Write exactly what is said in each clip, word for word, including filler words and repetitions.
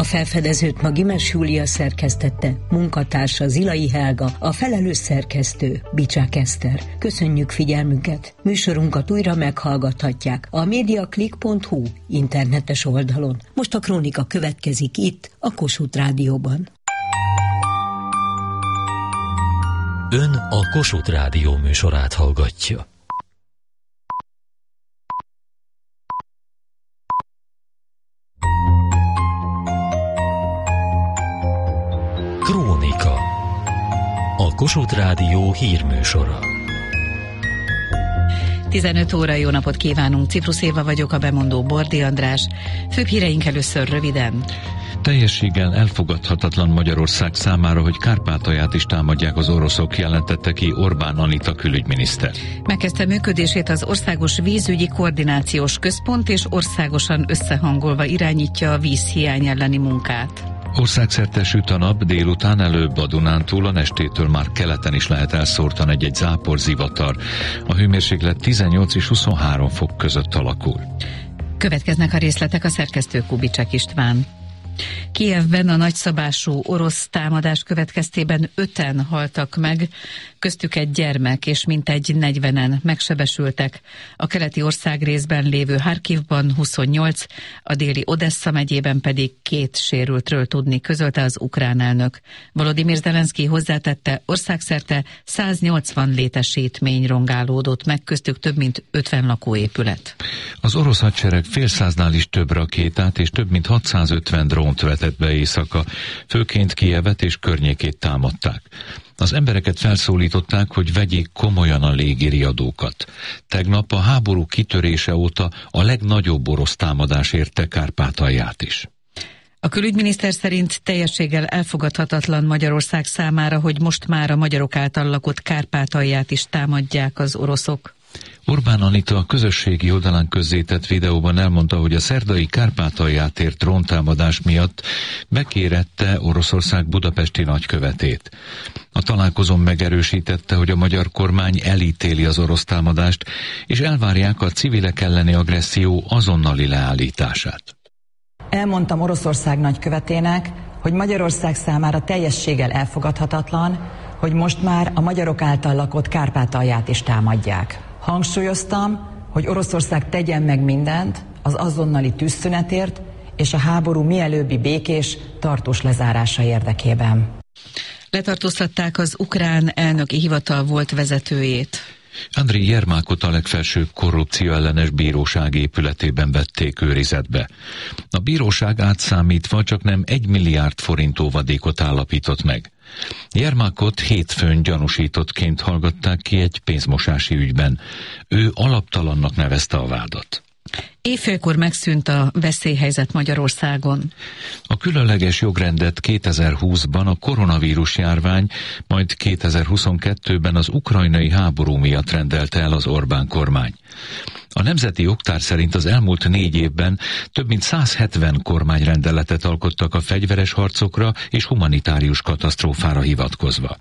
A felfedezőt Magimes Júlia szerkesztette, munkatársa Zilai Helga, a felelős szerkesztő Bicsák Eszter. Köszönjük figyelmünket! Műsorunkat újra meghallgathatják a mediaclick pont hu internetes oldalon. Most a krónika következik itt, a Kossuth Rádióban. Ön a Kossuth Rádió műsorát hallgatja. Krónika. A Kossuth Rádió hírműsora. tizenöt óra, jó napot kívánunk, Ciprus Éva vagyok, a bemondó Bordi András. Főbb híreink először röviden. Teljességgel elfogadhatatlan Magyarország számára, hogy Kárpátalját is támadják az oroszok, jelentette ki Orbán Anita külügyminiszter. Megkezdte működését az Országos Vízügyi Koordinációs Központ, és országosan összehangolva irányítja a vízhiány elleni munkát. Országszerte süt a nap, délután előbb a Dunántúlon, estétől már keleten is lehet elszórtan egy-egy záporzivatar. A hőmérséklet tizennyolc és huszonhárom fok között alakul. Következnek a részletek, a szerkesztő Kubicsek István. Kijevben a nagyszabású orosz támadás következtében öten haltak meg, köztük egy gyermek, és mintegy negyvenen megsebesültek. A keleti országrészben lévő Harkivban huszonnyolc, a déli Odessa megyében pedig két sérültről tudni, közölte az ukrán elnök. Volodymyr Zelenszkij hozzátette, országszerte száznyolcvan létesítmény rongálódott meg, köztük több mint ötven lakóépület. Az orosz hadsereg fél száznál is több rakétát és több mint hatszázötven drónt vetett be éjszaka, főként Kijevet és környékét támadták. Az embereket felszólították, hogy vegyék komolyan a légiriadókat. Tegnap a háború kitörése óta a legnagyobb orosz támadás érte Kárpátalját is. A külügyminiszter szerint teljességgel elfogadhatatlan Magyarország számára, hogy most már a magyarok által lakott Kárpátalját is támadják az oroszok. Orbán Anita a közösségi oldalán közzétett videóban elmondta, hogy a szerdai Kárpátalját ért dróntámadás miatt bekérette Oroszország budapesti nagykövetét. A találkozón megerősítette, hogy a magyar kormány elítéli az orosz támadást, és elvárják a civilek elleni agresszió azonnali leállítását. Elmondtam Oroszország nagykövetének, hogy Magyarország számára teljességgel elfogadhatatlan, hogy most már a magyarok által lakott Kárpátalját is támadják. Hangsúlyoztam, hogy Oroszország tegyen meg mindent az azonnali tűzszünetért és a háború mielőbbi békés, tartós lezárása érdekében. Letartóztatták az ukrán elnöki hivatal volt vezetőjét. Andriy Jermákot a legfelsőbb korrupció ellenes bíróság épületében vették őrizetbe. A bíróság átszámítva csak nem egy milliárd forint óvadékot állapított meg. Jermákot hétfőn gyanúsítottként hallgatták ki egy pénzmosási ügyben. Ő alaptalannak nevezte a vádat. Éjfélkor megszűnt a veszélyhelyzet Magyarországon. A különleges jogrendet kétezer-húszban a koronavírus járvány, majd kétezer-huszonkettőben az ukrajnai háború miatt rendelte el az Orbán kormány. A Nemzeti Jogtár szerint az elmúlt négy évben több mint száz hetven kormányrendeletet alkottak a fegyveres harcokra és humanitárius katasztrófára hivatkozva.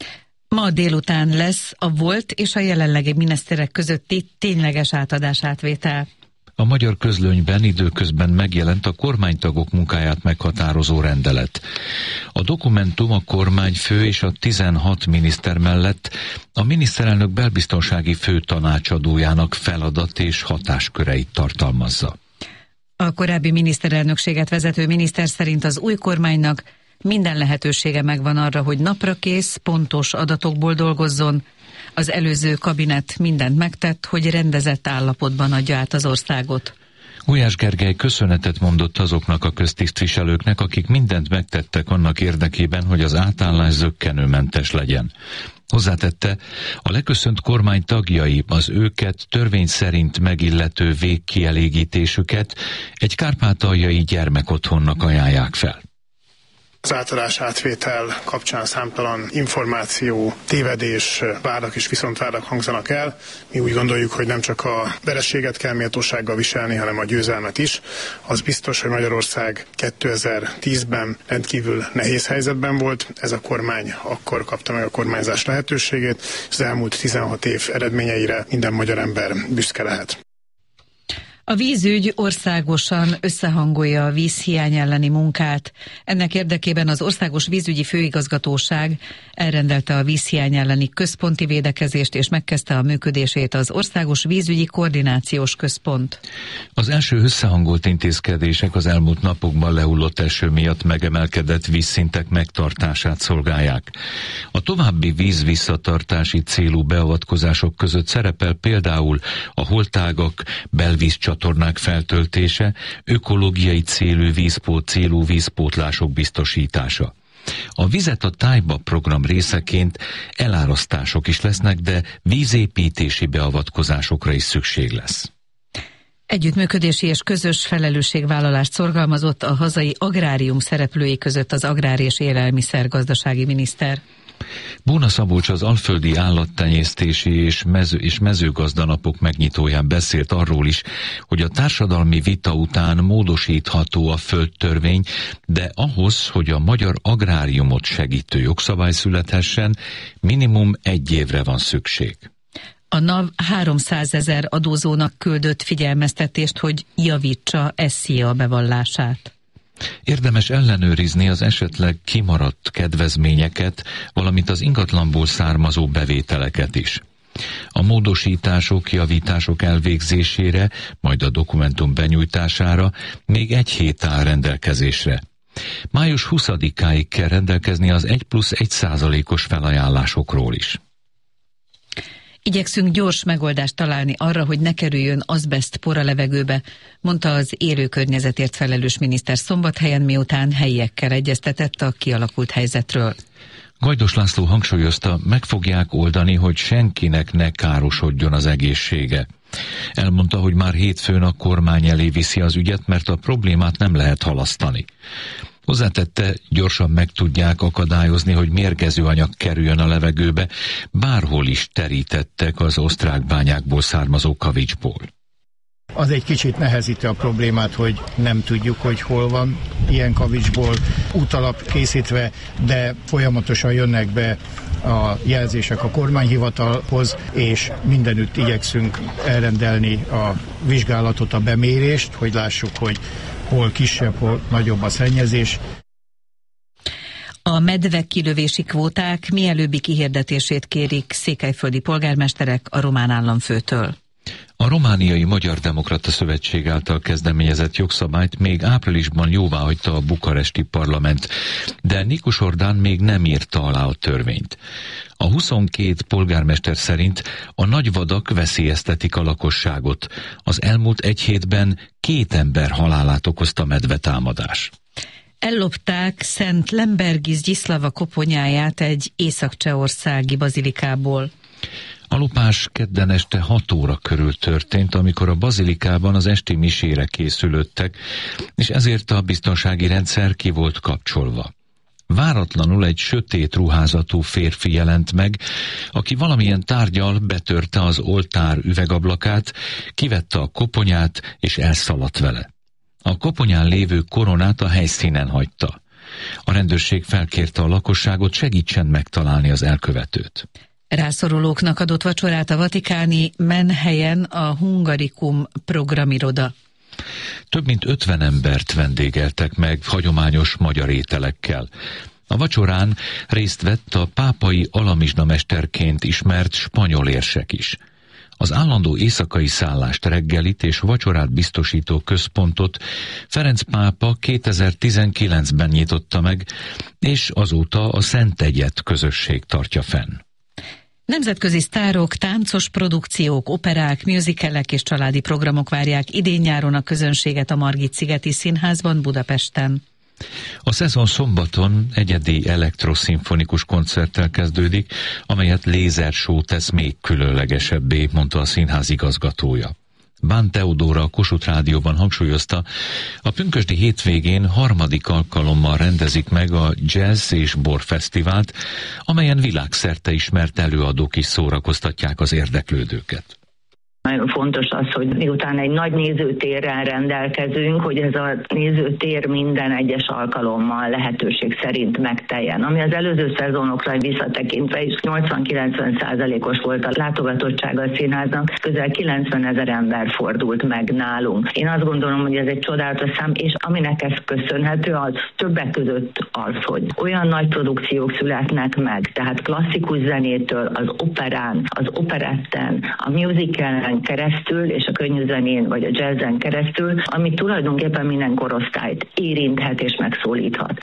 Ma délután lesz a volt és a jelenlegi miniszterek közötti tényleges átadás-átvétel. A magyar közlönyben időközben megjelent a kormánytagok munkáját meghatározó rendelet. A dokumentum a kormányfő és a tizenhat miniszter mellett a miniszterelnök belbiztonsági főtanácsadójának feladat és hatásköreit tartalmazza. A korábbi miniszterelnökséget vezető miniszter szerint az új kormánynak minden lehetősége megvan arra, hogy naprakész, pontos adatokból dolgozzon. Az előző kabinet mindent megtett, hogy rendezett állapotban adja át az országot. Gulyás Gergely köszönetet mondott azoknak a köztisztviselőknek, akik mindent megtettek annak érdekében, hogy az átállás zökkenőmentes legyen. Hozzátette, a leköszönt kormány tagjai az őket törvény szerint megillető végkielégítésüket egy kárpátaljai gyermekotthonnak ajánlják fel. Az átadás átvétel kapcsán számtalan információ, tévedés, vádak és viszontvádak hangzanak el. Mi úgy gondoljuk, hogy nem csak a vereséget kell méltósággal viselni, hanem a győzelmet is. Az biztos, hogy Magyarország kétezer-tízben rendkívül nehéz helyzetben volt. Ez a kormány akkor kapta meg a kormányzás lehetőségét, és az elmúlt tizenhat év eredményeire minden magyar ember büszke lehet. A vízügy országosan összehangolja a vízhiány elleni munkát. Ennek érdekében az Országos Vízügyi Főigazgatóság elrendelte a vízhiány elleni központi védekezést, és megkezdte a működését az Országos Vízügyi Koordinációs Központ. Az első összehangolt intézkedések az elmúlt napokban lehullott eső miatt megemelkedett vízszintek megtartását szolgálják. A további vízvisszatartási célú beavatkozások között szerepel például a holtágak, belvíz csatornák feltöltése, ökológiai célú vízpót, célú vízpótlások biztosítása. A Vizet a tájba program részeként elárasztások is lesznek, de vízépítési beavatkozásokra is szükség lesz. Együttműködési és közös felelősségvállalást szorgalmazott a hazai agrárium szereplői között az Agrár- és Élelmiszergazdasági miniszter. Bóna Szabolcs az alföldi állattenyésztési és, mező, és mezőgazdanapok megnyitóján beszélt arról is, hogy a társadalmi vita után módosítható a földtörvény, de ahhoz, hogy a magyar agráriumot segítő jogszabály születhessen, minimum egy évre van szükség. A NAV háromszázezer adózónak küldött figyelmeztetést, hogy javítsa SZIA bevallását. Érdemes ellenőrizni az esetleg kimaradt kedvezményeket, valamint az ingatlanból származó bevételeket is. A módosítások, javítások elvégzésére, majd a dokumentum benyújtására még egy hét áll rendelkezésre. május huszadikáig kell rendelkezni az egy plusz egy százalékos felajánlásokról is. Igyekszünk gyors megoldást találni arra, hogy ne kerüljön azbeszt por a levegőbe, mondta az élő környezetért felelős miniszter Szombathelyen, miután helyiekkel egyeztetett a kialakult helyzetről. Gajdos László hangsúlyozta, meg fogják oldani, hogy senkinek ne károsodjon az egészsége. Elmondta, hogy már hétfőn a kormány elé viszi az ügyet, mert a problémát nem lehet halasztani. Hozzátette, gyorsan meg tudják akadályozni, hogy mérgező anyag kerüljön a levegőbe, bárhol is terítettek az osztrák bányákból származó kavicsból. Az egy kicsit nehezíti a problémát, hogy nem tudjuk, hogy hol van ilyen kavicsból útalap készítve, de folyamatosan jönnek be a jelzések a kormányhivatalhoz, és mindenütt igyekszünk elrendelni a vizsgálatot, a bemérést, hogy lássuk, hogy hol kisebb, hol nagyobb a szennyezés. A medvek kilövési kvóták mielőbbi kihirdetését kérik székelyföldi polgármesterek a román államfőtől. A Romániai Magyar Demokrata Szövetség által kezdeményezett jogszabályt még áprilisban jóváhagyta a bukaresti parlament, de Nikus Ordán még nem írta alá a törvényt. A huszonkét polgármester szerint a nagyvadak veszélyeztetik a lakosságot. Az elmúlt egy hétben két ember halálát okozta medvetámadás. Ellopták Szent Lembergis Gyiszlava koponyáját egy észak-csehországi bazilikából. A lopás kedden este hat óra körül történt, amikor a bazilikában az esti misére készülődtek, és ezért a biztonsági rendszer ki volt kapcsolva. Váratlanul egy sötét ruházatú férfi jelent meg, aki valamilyen tárggyal betörte az oltár üvegablakát, kivette a koponyát és elszaladt vele. A koponyán lévő koronát a helyszínen hagyta. A rendőrség felkérte a lakosságot, segítsen megtalálni az elkövetőt. Rászorulóknak adott vacsorát a vatikáni menhelyen a Hungarikum programiroda. Több mint ötven embert vendégeltek meg hagyományos magyar ételekkel. A vacsorán részt vett a pápai alamizsnamesterként ismert spanyol érsek is. Az állandó éjszakai szállást, reggelit és vacsorát biztosító központot Ferenc pápa kétezer-tizenkilencben nyitotta meg, és azóta a Szent Egyet közösség tartja fenn. Nemzetközi sztárok, táncos produkciók, operák, musicalek és családi programok várják idén-nyáron a közönséget a Margit-szigeti Színházban Budapesten. A szezon szombaton egyedi elektroszimfonikus koncerttel kezdődik, amelyet lézershow tesz még különlegesebbé, mondta a színház igazgatója. Bán Teodóra a Kossuth Rádióban hangsúlyozta, a pünkösdi hétvégén harmadik alkalommal rendezik meg a Jazz és Bor Fesztivált, amelyen világszerte ismert előadók is szórakoztatják az érdeklődőket. Nagyon fontos az, hogy miután egy nagy nézőtérrel rendelkezünk, hogy ez a nézőtér minden egyes alkalommal lehetőség szerint megteljen. Ami az előző szezonokra visszatekintve is nyolcvan-kilencven százalékos volt a látogatottsága a színháznak, közel kilencvenezer ember fordult meg nálunk. Én azt gondolom, hogy ez egy csodálatos szám, és aminek ez köszönhető, az többek között az, hogy olyan nagy produkciók születnek meg, tehát klasszikus zenétől, az operán, az operetten, a musicalen keresztül, és a könnyű zenén vagy a jazzen keresztül, ami tulajdonképpen minden korosztályt érinthet és megszólíthat.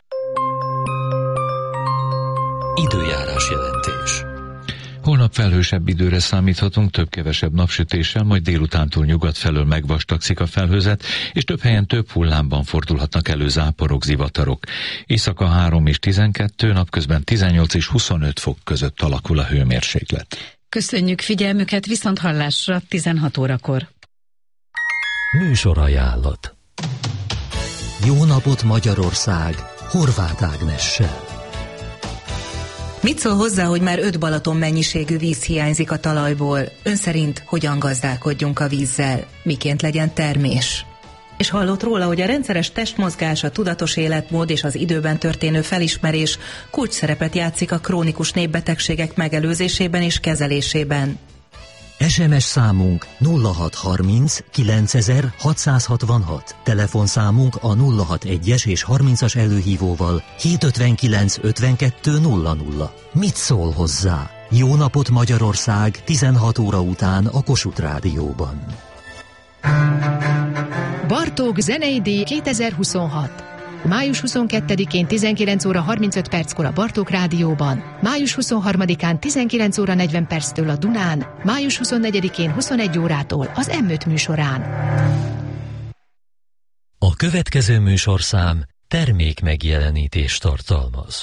Időjárás jelentés. Holnap felhősebb időre számíthatunk, több-kevesebb napsütéssel, majd délutántól nyugat felől megvastagszik a felhőzet, és több helyen több hullámban fordulhatnak elő záporok, zivatarok. Éjszaka három és tizenkettő, napközben tizennyolc és huszonöt fok között alakul a hőmérséklet. Köszönjük figyelmüket, viszont hallásra tizenhat órakor. Műsorajánlat. Jó napot Magyarország, Horváth Ágnessel. Mit szól hozzá, hogy már öt Balaton mennyiségű víz hiányzik a talajból? Ön szerint hogyan gazdálkodjunk a vízzel? Miként legyen termés? És hallott róla, hogy a rendszeres testmozgás, a tudatos életmód és az időben történő felismerés kulcs szerepet játszik a krónikus népbetegségek megelőzésében és kezelésében. es em es számunk nulla hat harminc kilencezer hatszázhatvanhat, telefonszámunk a nulla hat egyes és harmincas előhívóval hétszázötvenkilenc ötvenkettő nulla nulla. Mit szól hozzá? Jó napot Magyarország tizenhat óra után a Kossuth Rádióban. Bartók zenei díj kétezer-huszonhat. május huszonkettedikén tizenkilenc óra harmincöt perckor a Bartók Rádióban, május huszonharmadikán tizenkilenc óra negyven perctől a Dunán, május huszonnegyedikén huszonegy órától az em öt műsorán. A következő műsorszám termék megjelenítést tartalmaz.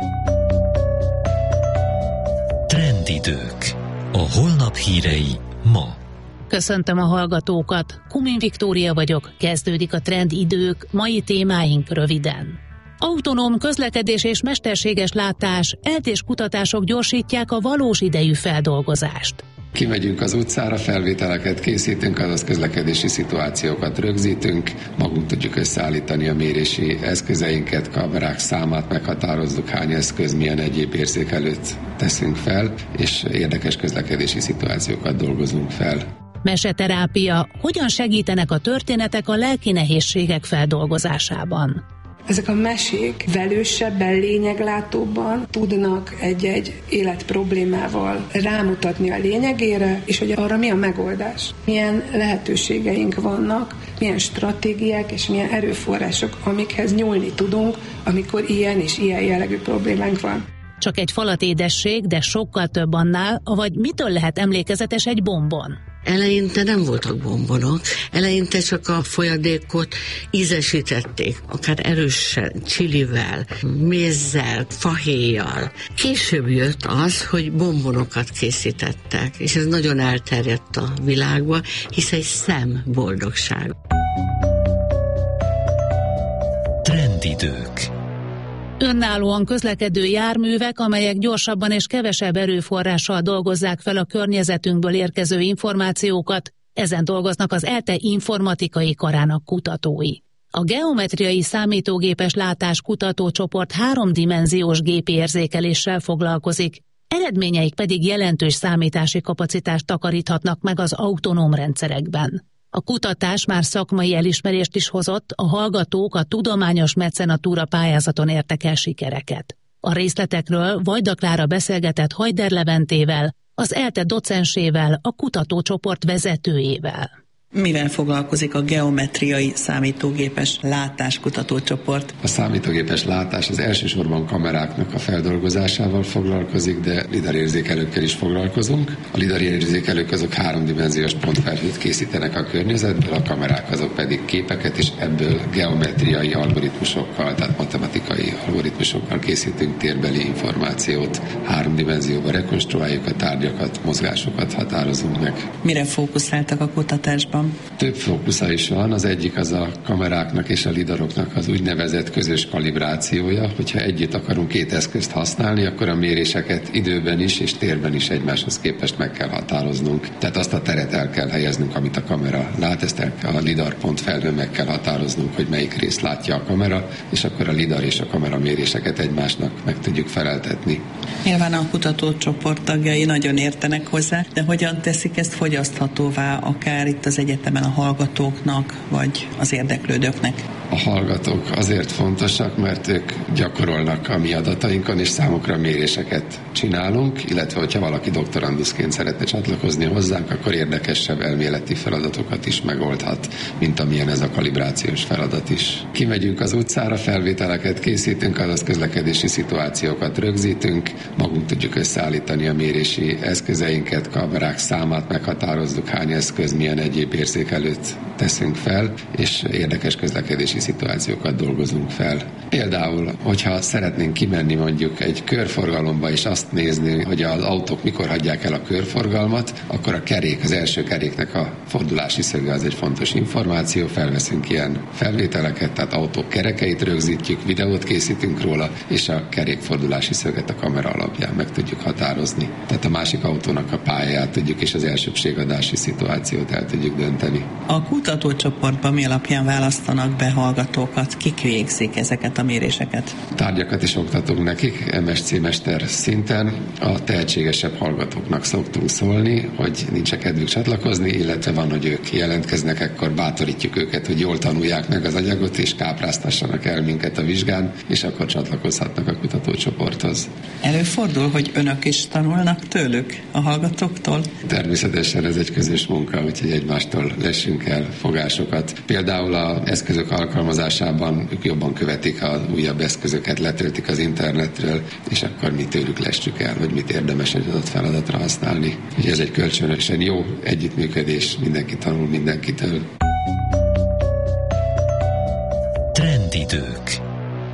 Trendidők. A holnap hírei ma. Köszöntöm a hallgatókat, Kumin Viktória vagyok, kezdődik a Trendidők, mai témáink röviden. Autonóm közlekedés és mesterséges látás, eltés kutatások gyorsítják a valós idejű feldolgozást. Kimegyünk az utcára, felvételeket készítünk, azaz közlekedési szituációkat rögzítünk, magunk tudjuk összeállítani a mérési eszközeinket, kamerák számát meghatározzuk, hány eszköz, milyen egyéb érzékelőt teszünk fel, és érdekes közlekedési szituációkat dolgozunk fel. Meseterápia. Hogyan segítenek a történetek a lelki nehézségek feldolgozásában? Ezek a mesék velősebben, lényeglátóbban tudnak egy-egy életproblémával rámutatni a lényegére, és hogy arra mi a megoldás. Milyen lehetőségeink vannak, milyen stratégiák és milyen erőforrások, amikhez nyúlni tudunk, amikor ilyen és ilyen jellegű problémánk van. Csak egy falatédesség, de sokkal több annál, vagy mitől lehet emlékezetes egy bombon? Eleinte nem voltak bombonok, eleinte csak a folyadékot ízesítették, akár erősen, csilivel, mézzel, fahéjjal. Később jött az, hogy bombonokat készítettek, és ez nagyon elterjedt a világba, hisz egy szem boldogság. Trendidők. Önállóan közlekedő járművek, amelyek gyorsabban és kevesebb erőforrással dolgozzák fel a környezetünkből érkező információkat, ezen dolgoznak az ELTE informatikai karának kutatói. A geometriai számítógépes látás kutatócsoport háromdimenziós gépi érzékeléssel foglalkozik, eredményeik pedig jelentős számítási kapacitást takaríthatnak meg az autonóm rendszerekben. A kutatás már szakmai elismerést is hozott, a hallgatók a tudományos mecenatúra pályázaton értek el sikereket. A részletekről Vajda Klára beszélgetett Hajder Leventével, az ELTE docensével, a kutatócsoport vezetőjével. Mivel foglalkozik a geometriai számítógépes látáskutatócsoport? A számítógépes látás az elsősorban kameráknak a feldolgozásával foglalkozik, de lidarérzékelőkkel is foglalkozunk. A lidarérzékelők azok háromdimenziós pontfelhőt készítenek a környezetből, a kamerák azok pedig képeket, és ebből geometriai algoritmusokkal, tehát matematikai algoritmusokkal készítünk térbeli információt. Háromdimenzióban rekonstruáljuk a tárgyakat, mozgásokat határozunk meg. Mire fókuszáltak a kutatásban? van? Több fókusza is van. Az egyik az a kameráknak és a lidaroknak az úgynevezett közös kalibrációja. Hogyha együtt akarunk két eszközt használni, akkor a méréseket időben is és térben is egymáshoz képest meg kell határoznunk. Tehát azt a teret el kell helyeznünk, amit a kamera lát, ezt el, a lidar pont felhőn meg kell határoznunk, hogy melyik részt látja a kamera, és akkor a lidar és a kamera méréseket egymásnak meg tudjuk feleltetni. Nyilván a kutatócsoport tagjai nagyon értenek hozzá, de hogyan teszik ezt fogyaszthatóvá, akár itt az egyetemen a hallgatóknak, vagy az érdeklődőknek? A hallgatók azért fontosak, mert ők gyakorolnak a mi adatainkon, és számukra méréseket csinálunk, illetve hogyha valaki doktoranduszként szeretne csatlakozni hozzánk, akkor érdekesebb elméleti feladatokat is megoldhat, mint amilyen ez a kalibrációs feladat is. Kimegyünk az utcára, felvételeket készítünk, azaz közlekedési szituációkat rögzítünk, magunk tudjuk összeállítani a mérési eszközeinket, kamerák számát meghatározzuk, hány eszköz, milyen egyéb érzékelőt teszünk fel, és érdekes közlekedési szituációkat dolgozunk fel. Például, hogyha szeretnénk kimenni mondjuk egy körforgalomba és azt nézni, hogy az autók mikor hagyják el a körforgalmat, akkor a kerék, az első keréknek a fordulási szöge az egy fontos információ, felveszünk ilyen felvételeket, tehát autók kerekeit rögzítjük, videót készítünk róla, és a kerékfordulási szöget a kamera alapján meg tudjuk határozni. Tehát a másik autónak a pályáját tudjuk, és az elsőbségadási szituációt el tudjuk dönteni. A kutatócsoportban mi alapján választanak be hallgatókat? Kik végzik ezeket a méréseket? Tárgyakat is oktatunk nekik, em es cé mester szinten. A tehetségesebb hallgatóknak szoktunk szólni, hogy nincs kedvük csatlakozni, illetve van, hogy ők jelentkeznek, akkor bátorítjuk őket, hogy jól tanulják meg az anyagot, és kápráztassanak el minket a vizsgán, és akkor csatlakozhatnak a kutatócsoporthoz. Előfordul, hogy önök is tanulnak tőlük, a hallgatóktól? Természetesen ez egy közös munka, úgyhogy egymástól lessünk el fogásokat. Például az eszközök alkalmazásában ők jobban követik az újabb eszközöket, letöltik az internetről, és akkor mi tőlük lessük el, hogy mit érdemes egy adott feladatra használni. Úgyhogy ez egy kölcsönösen jó együttműködés, mindenki tanul mindenkitől. Trendidők.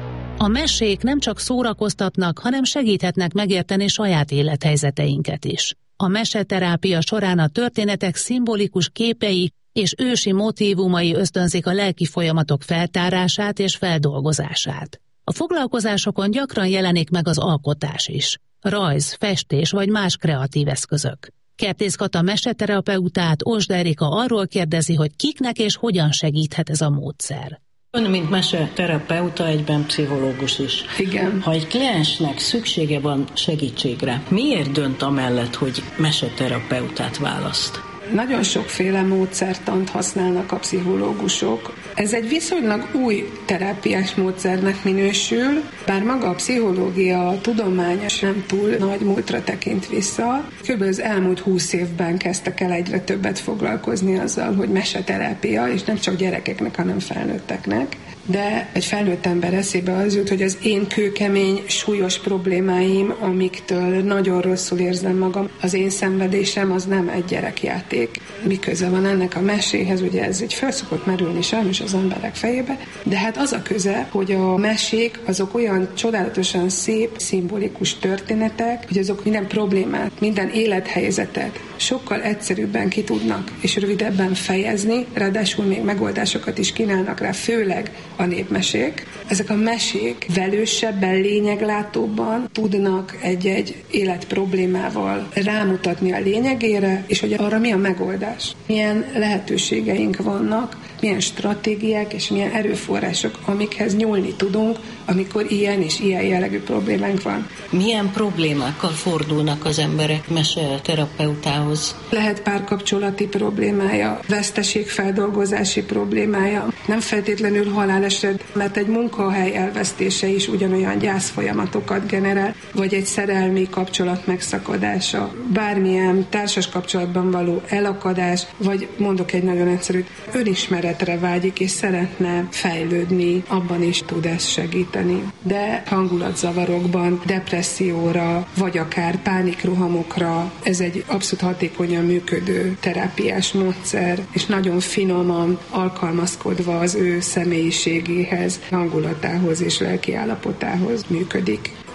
A mesék nem csak szórakoztatnak, hanem segíthetnek megérteni saját élethelyzeteinket is. A meseterápia során a történetek szimbolikus képei és ősi motívumai ösztönzik a lelki folyamatok feltárását és feldolgozását. A foglalkozásokon gyakran jelenik meg az alkotás is. Rajz, festés vagy más kreatív eszközök. Kertész Kata meseterapeutát Osd Erika arról kérdezi, hogy kiknek és hogyan segíthet ez a módszer. Ön, mint meseterapeuta, egyben pszichológus is. Igen. Ha egy kliensnek szüksége van segítségre, miért dönt amellett, hogy meseterapeutát választ? Nagyon sokféle módszertant használnak a pszichológusok. Ez egy viszonylag új terápiás módszernek minősül, bár maga a pszichológia, a tudományos nem túl nagy múltra tekint vissza. Körülbelül az elmúlt húsz évben kezdtek el egyre többet foglalkozni azzal, hogy meseterápia, és nem csak gyerekeknek, hanem felnőtteknek. De egy felnőtt ember eszébe az jut, hogy az én kőkemény, súlyos problémáim, amiktől nagyon rosszul érzem magam, az én szenvedésem az nem egy gyerekjáték. Mi köze van ennek a meséhez, ugye ez így fel szokott merülni sajnos az emberek fejébe, de hát az a köze, hogy a mesék azok olyan csodálatosan szép, szimbolikus történetek, hogy azok minden problémát, minden élethelyzetet sokkal egyszerűbben ki tudnak és rövidebben fejezni, ráadásul még megoldásokat is kínálnak rá, főleg a népmesék. Ezek a mesék velősebben, lényeglátóbban tudnak egy-egy életproblémával rámutatni a lényegére, és hogy arra mi a megoldás. Milyen lehetőségeink vannak, milyen stratégiák és milyen erőforrások, amikhez nyúlni tudunk, amikor ilyen és ilyen jellegű problémánk van. Milyen problémákkal fordulnak az emberek meseterapeutához? Lehet párkapcsolati problémája, veszteségfeldolgozási problémája, nem feltétlenül haláleset, mert egy munkahely elvesztése is ugyanolyan gyászfolyamatokat generál, vagy egy szerelmi kapcsolat megszakadása, bármilyen társas kapcsolatban való elakadás, vagy mondok egy nagyon egyszerű, önismeretre vágyik és szeretne fejlődni, abban is tud ez segíteni. De hangulatzavarokban, depresszióra, vagy akár pánikrohamokra ez egy abszolút hatékonyan működő terápiás módszer, és nagyon finoman alkalmazkodva az ő személyiségéhez, hangulatához és lelki állapotához működik.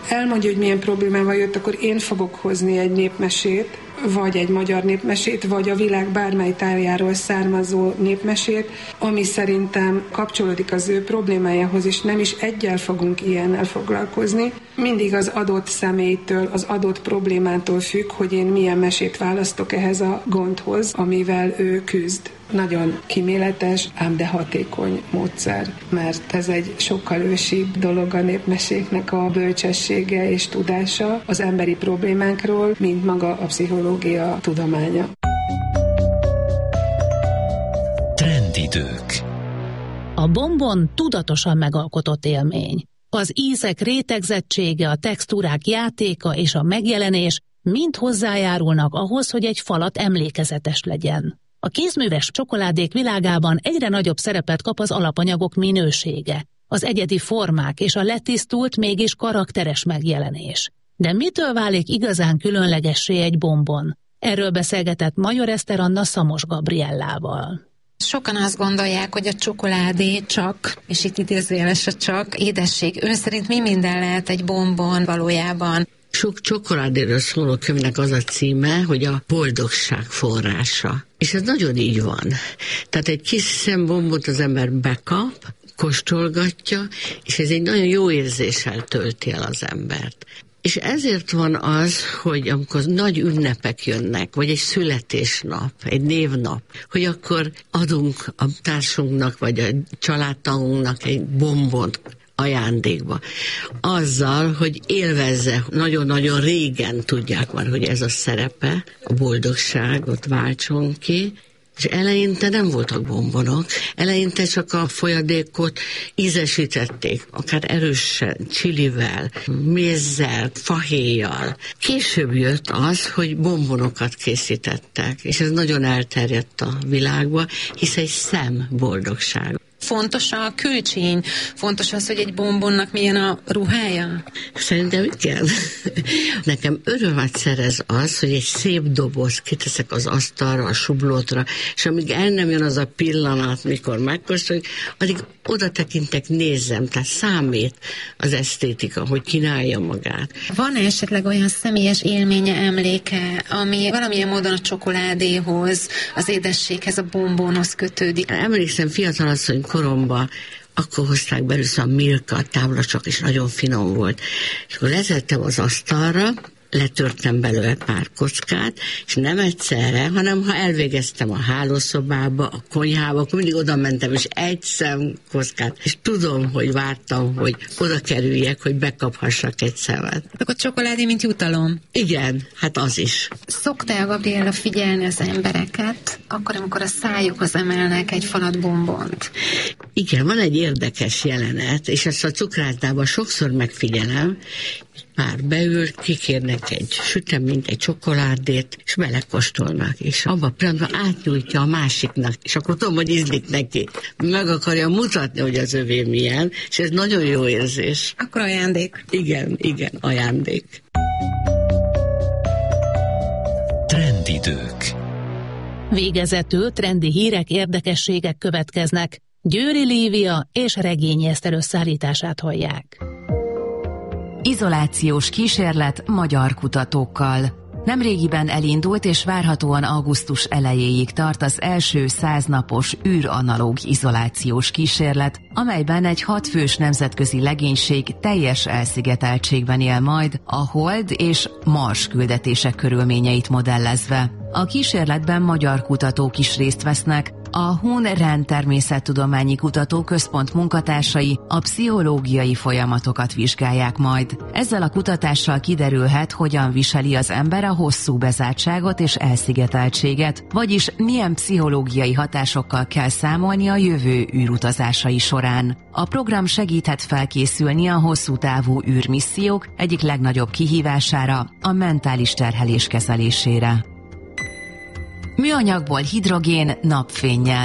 elmondja, hogy milyen problémával jött, akkor én fogok hozni egy népmesét, vagy egy magyar népmesét, vagy a világ bármely tájáról származó népmesét, ami szerintem kapcsolódik az ő problémájához, és nem is egyel fogunk ilyennel foglalkozni. Mindig az adott személytől, az adott problémától függ, hogy én milyen mesét választok ehhez a gondhoz, amivel ő küzd. Nagyon kíméletes, ám de hatékony módszer, mert ez egy sokkal ősibb dolog a népmeséknek a bölcsessége és tudása az emberi problémákról, mint maga a pszichológia tudománya. Trendidők. A bombon tudatosan megalkotott élmény. Az ízek rétegzettsége, a textúrák játéka és a megjelenés mind hozzájárulnak ahhoz, hogy egy falat emlékezetes legyen. A kézműves csokoládék világában egyre nagyobb szerepet kap az alapanyagok minősége, az egyedi formák és a letisztult, mégis karakteres megjelenés. De mitől válik igazán különlegessé egy bombon? Erről beszélgetett Major Eszter Anna Szamos Gabriellával. Sokan azt gondolják, hogy a csokoládé csak, és itt idézőjelesen csak, édesség. Ön szerint mi minden lehet egy bombon valójában? Sok csokoládéről szóló könyvnek az a címe, hogy a boldogság forrása. És ez nagyon így van. Tehát egy kis szembombot az ember bekap, kóstolgatja, és ez egy nagyon jó érzéssel tölti el az embert. És ezért van az, hogy amikor nagy ünnepek jönnek, vagy egy születésnap, egy névnap, hogy akkor adunk a társunknak, vagy a családtagunknak egy bombont ajándékba. Azzal, hogy élvezze, nagyon-nagyon régen tudják már, hogy ez a szerepe, a boldogságot váltson ki, és eleinte nem voltak bombonok, eleinte csak a folyadékot ízesítették, akár erősen, csilivel, mézzel, fahéjjal. Később jött az, hogy bombonokat készítettek, és ez nagyon elterjedt a világba, hisz egy szem boldogság. Fontos a külcsíny? Fontos az, hogy egy bombonnak milyen a ruhája? Szerintem igen. Nekem örömet szerez az, hogy egy szép doboz kiteszek az asztalra, a sublótra, és amíg el nem jön az a pillanat, mikor megkóstoljuk, addig oda tekintek, nézzem, tehát számít az esztétika, hogy kínálja magát. Van esetleg olyan személyes élménye, emléke, ami valamilyen módon a csokoládéhoz, az édességhez, a bombonhoz kötődik? Emlékszem, fiatalasszony koromban, akkor hozták belül a Milka, a táblacsok, és nagyon finom volt. És akkor letettem az asztalra, letörtem belőle pár kockát, és nem egyszerre, hanem ha elvégeztem a hálószobába, a konyhába, akkor mindig oda mentem, és egy szem kockát, és tudom, hogy vártam, hogy oda kerüljek, hogy bekaphassak egy szemet. Akkor csokoládé, mint jutalom. Igen, hát az is. Szokta-e Gabriella figyelni az embereket, akkor, amikor a szájukhoz emelnek egy falat bombont? Igen, van egy érdekes jelenet, és ezt a cukrászdában sokszor megfigyelem, pár beül, kikérnek egy süteményt, egy csokoládét, és belekóstolnak, és abban a pillanatban átnyújtja a másiknak, és akkor tudom, hogy ízlik neki. Meg akarja mutatni, hogy az övé milyen, és ez nagyon jó érzés. Akkor ajándék. Igen, igen, ajándék. Trendidők. Végezetül trendi hírek, érdekességek következnek. Győri Lívia és Regényi Eszter összeállítását hallják. Izolációs kísérlet magyar kutatókkal. Nemrégiben elindult és várhatóan augusztus elejéig tart az első száznapos űranalóg izolációs kísérlet, amelyben egy hatfős nemzetközi legénység teljes elszigeteltségben él majd a Hold és Mars küldetések körülményeit modellezve. A kísérletben magyar kutatók is részt vesznek, a Hun-Ren Természettudományi Kutatóközpont munkatársai a pszichológiai folyamatokat vizsgálják majd. Ezzel a kutatással kiderülhet, hogyan viseli az ember a hosszú bezártságot és elszigeteltséget, vagyis milyen pszichológiai hatásokkal kell számolni a jövő űrutazásai során. A program segíthet felkészülni a hosszú távú űrmissziók egyik legnagyobb kihívására, a mentális terhelés kezelésére. Műanyagból hidrogén napfénnyel.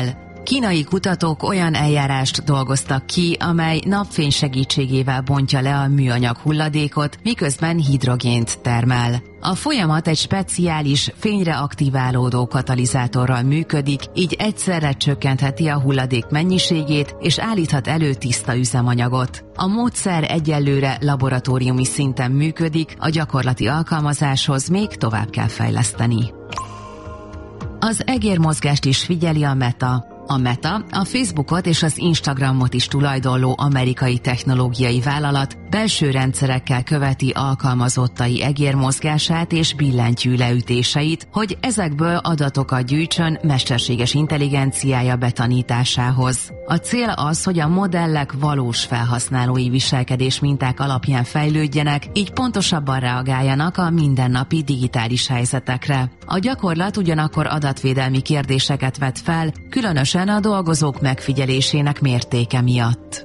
Kínai kutatók olyan eljárást dolgoztak ki, amely napfény segítségével bontja le a műanyag hulladékot, miközben hidrogént termel. A folyamat egy speciális, fényre aktiválódó katalizátorral működik, így egyszerre csökkentheti a hulladék mennyiségét és állíthat elő tiszta üzemanyagot. A módszer egyelőre laboratóriumi szinten működik, a gyakorlati alkalmazáshoz még tovább kell fejleszteni. Az egérmozgást is figyeli a Meta. A Meta a Facebookot és az Instagramot is tulajdonló amerikai technológiai vállalat belső rendszerekkel követi alkalmazottai egérmozgását és billentyű leütéseit, hogy ezekből adatokat gyűjtsön mesterséges intelligenciája betanításához. A cél az, hogy a modellek valós felhasználói viselkedés minták alapján fejlődjenek, így pontosabban reagáljanak a mindennapi digitális helyzetekre. A gyakorlat ugyanakkor adatvédelmi kérdéseket vet fel, különösen a dolgozók megfigyelésének mértéke miatt.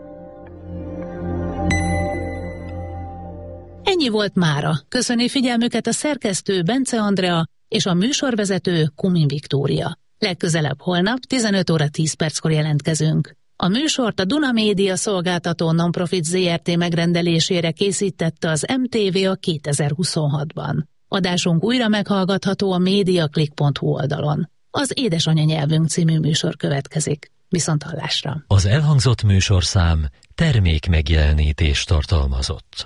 Ennyi volt mára. Köszöni figyelmüket a szerkesztő Bence Andrea és a műsorvezető Kumin Viktória. Legközelebb holnap tizenöt óra tíz perckor jelentkezünk. A műsort a Duna Média szolgáltató Nonprofit zé er té megrendelésére készítette az em té vé a kétezer-huszonhatban. Adásunk újra meghallgatható a mediaclick pont hu oldalon. Az Édesanyanyelvünk című műsor következik. Viszonthallásra! Az elhangzott műsorszám termék megjelenítést tartalmazott.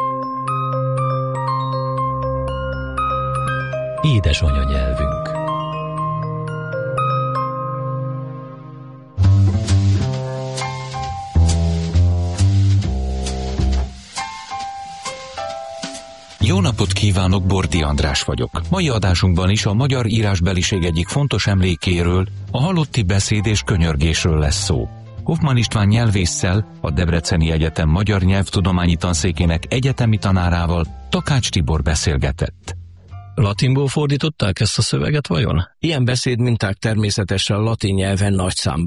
Édesanyanyelvünk. Jó napot kívánok, Bordi András vagyok. Mai adásunkban is a magyar írásbeliség egyik fontos emlékéről, a halotti beszéd és könyörgésről lesz szó. Hoffmann István nyelvésszel, a Debreceni Egyetem Magyar Nyelvtudományi Tanszékének egyetemi tanárával Takács Tibor beszélgetett. Latinból fordították ezt a szöveget vajon? Ilyen beszédminták természetesen latin nyelven nagy számban